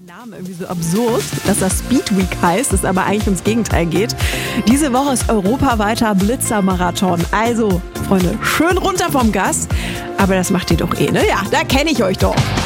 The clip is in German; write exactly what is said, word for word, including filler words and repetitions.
Name irgendwie so absurd, dass das Speed Week heißt, es aber eigentlich ums Gegenteil geht. Diese Woche ist europaweiter Blitzermarathon. Also, Freunde, schön runter vom Gas. Aber das macht ihr doch eh, ne? Ja, da kenne ich euch doch.